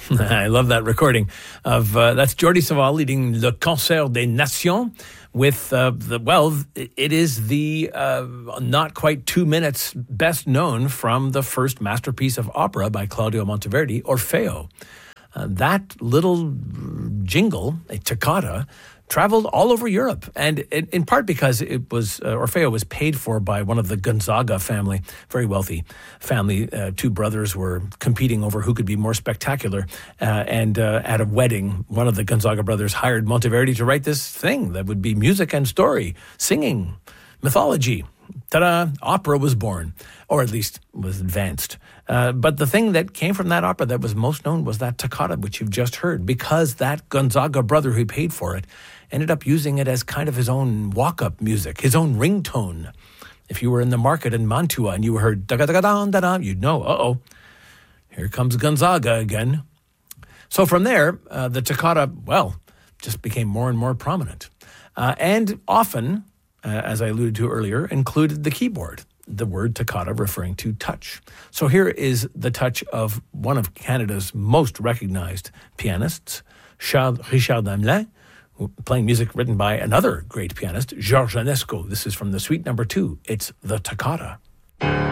I love that recording of that's Jordi Savall leading Le Concert des Nations with it is the not quite 2 minutes best known from the first masterpiece of opera by Claudio Monteverdi, Orfeo. That little jingle, a toccata, traveled all over Europe, and in part because it was Orfeo was paid for by one of the Gonzaga family, very wealthy family. Two brothers were competing over who could be more spectacular, and at a wedding, one of the Gonzaga brothers hired Monteverdi to write this thing that would be music and story, singing, mythology. Ta-da! Opera was born, or at least was advanced. But the thing that came from that opera that was most known was that toccata, which you've just heard, because that Gonzaga brother who paid for it ended up using it as kind of his own walk-up music, his own ringtone. If you were in the market in Mantua and you heard da-da-da-da-da-da, you'd know, here comes Gonzaga again. So from there, the toccata, just became more and more prominent. And often, as I alluded to earlier, included the keyboard, the word toccata referring to touch. So here is the touch of one of Canada's most recognized pianists, Richard Hamelin, playing music written by another great pianist, Georges Enesco. This is from the Suite No. 2. It's the Toccata.